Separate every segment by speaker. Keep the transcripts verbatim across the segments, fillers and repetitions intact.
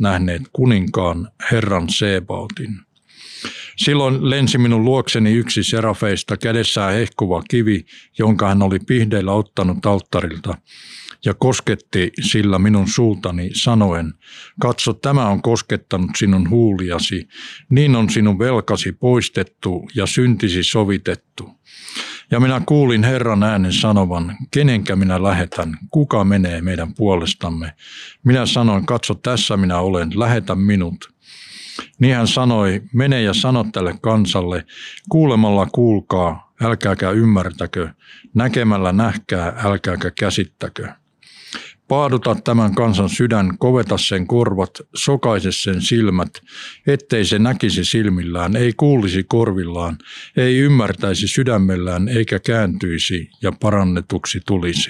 Speaker 1: nähneet kuninkaan, Herran Sebaotin. Silloin lensi minun luokseni yksi serafeista, kädessään hehkuva kivi, jonka hän oli pihdeillä ottanut alttarilta, ja kosketti sillä minun suultani sanoen, katso, tämä on koskettanut sinun huuliasi, niin on sinun velkasi poistettu ja syntisi sovitettu. Ja minä kuulin Herran äänen sanovan, kenenkä minä lähetän, kuka menee meidän puolestamme. Minä sanoin, katso, tässä minä olen, lähetä minut. Niin hän sanoi, mene ja sano tälle kansalle, kuulemalla kuulkaa, älkääkä ymmärtäkö, näkemällä nähkää, älkääkä käsittäkö. Paaduta tämän kansan sydän, koveta sen korvat, sokaise sen silmät, ettei se näkisi silmillään, ei kuulisi korvillaan, ei ymmärtäisi sydämellään, eikä kääntyisi ja parannetuksi tulisi.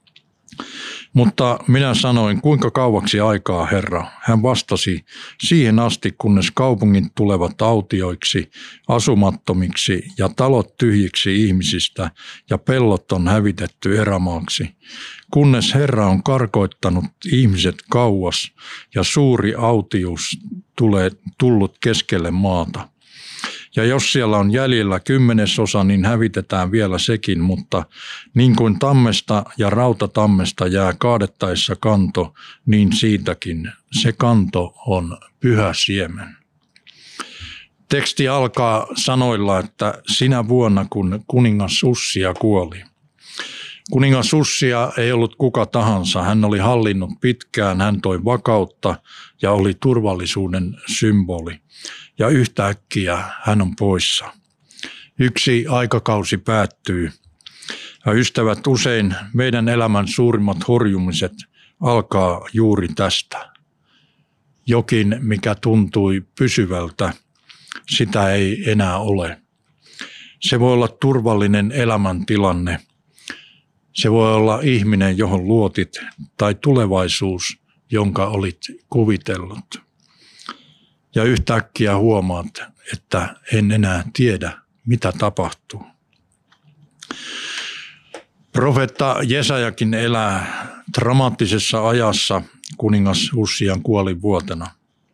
Speaker 1: Mutta minä sanoin, kuinka kauaksi aikaa, Herra? Hän vastasi, siihen asti, kunnes kaupungit tulevat autioiksi, asumattomiksi ja talot tyhjiksi ihmisistä ja pellot on hävitetty erämaaksi. Kunnes Herra on karkoittanut ihmiset kauas ja suuri autius tulee tullut keskelle maata. Ja jos siellä on jäljellä kymmenesosa, niin hävitetään vielä sekin, mutta niin kuin tammesta ja rautatammesta jää kaadettaessa kanto, niin siitäkin se kanto on pyhä siemen. Teksti alkaa sanoilla, että sinä vuonna, kun kuningas Ussia kuoli. Kuningas Ussia ei ollut kuka tahansa, hän oli hallinnut pitkään, hän toi vakautta ja oli turvallisuuden symboli. Ja yhtäkkiä hän on poissa. Yksi aikakausi päättyy. Ja ystävät, usein meidän elämän suurimmat horjumiset alkaa juuri tästä. Jokin, mikä tuntui pysyvältä, sitä ei enää ole. Se voi olla turvallinen elämäntilanne. Se voi olla ihminen, johon luotit, tai tulevaisuus, jonka olit kuvitellut. Ja yhtäkkiä huomaat, että en enää tiedä, mitä tapahtuu. Profeetta Jesajakin elää dramaattisessa ajassa kuningas Ussian kuolinvuotena.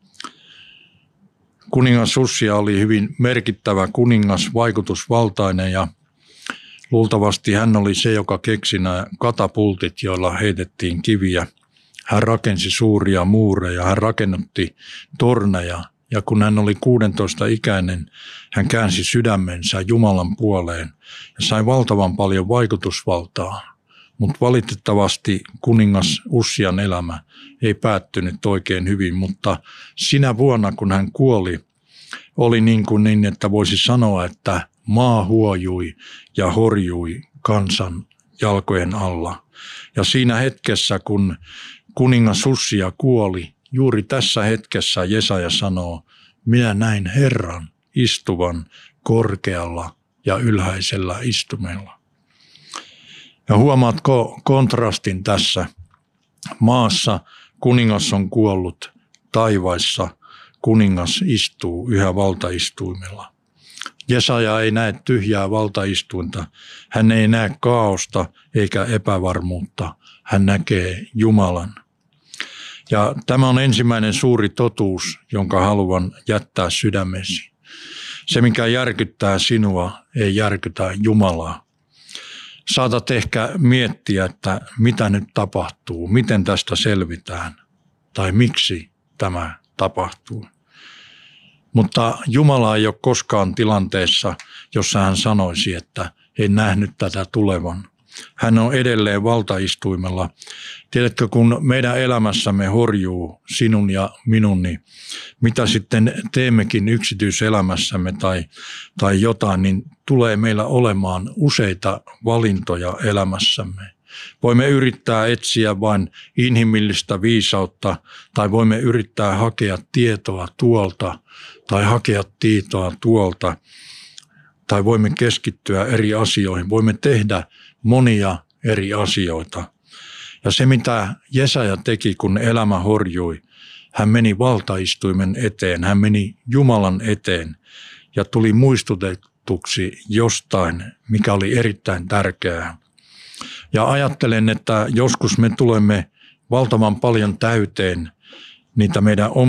Speaker 1: Kuningas Ussia oli hyvin merkittävä kuningas, vaikutusvaltainen ja luultavasti hän oli se, joka keksi nämä katapultit, joilla heitettiin kiviä. Hän rakensi suuria muureja, hän rakennutti torneja ja kun hän oli kuusitoista ikäinen, hän käänsi sydämensä Jumalan puoleen ja sai valtavan paljon vaikutusvaltaa. Mutta valitettavasti kuningas Ussian elämä ei päättynyt oikein hyvin, mutta sinä vuonna kun hän kuoli, oli niin kuin niin, että voisi sanoa, että maa huojui ja horjui kansan jalkojen alla. Ja siinä hetkessä, kun kuningas Ussia kuoli, juuri tässä hetkessä Jesaja sanoo, minä näin Herran istuvan korkealla ja ylhäisellä istumella. Ja huomaatko kontrastin tässä? Maassa kuningas on kuollut, taivaissa kuningas istuu yhä valtaistuimella. Jesaja ei näe tyhjää valtaistuinta, hän ei näe kaaosta eikä epävarmuutta, hän näkee Jumalan. Ja tämä on ensimmäinen suuri totuus, jonka haluan jättää sydämesi. Se, mikä järkyttää sinua, ei järkytä Jumalaa. Saatat ehkä miettiä, että mitä nyt tapahtuu, miten tästä selvitään tai miksi tämä tapahtuu. Mutta Jumala ei ole koskaan tilanteessa, jossa hän sanoisi, että en nähnyt tätä tulevan. Hän on edelleen valtaistuimella. Tiedätkö, kun meidän elämässämme horjuu sinun ja minun, niin mitä sitten teemmekin yksityiselämässämme tai, tai jotain, niin tulee meillä olemaan useita valintoja elämässämme. Voimme yrittää etsiä vain inhimillistä viisautta tai voimme yrittää hakea tietoa tuolta tai hakea tietoa tuolta tai voimme keskittyä eri asioihin. Voimme tehdä monia eri asioita. Ja se, mitä Jesaja teki, kun elämä horjui, hän meni valtaistuimen eteen, hän meni Jumalan eteen ja tuli muistutetuksi jostain, mikä oli erittäin tärkeää. Ja ajattelen, että joskus me tulemme valtavan paljon täyteen niitä meidän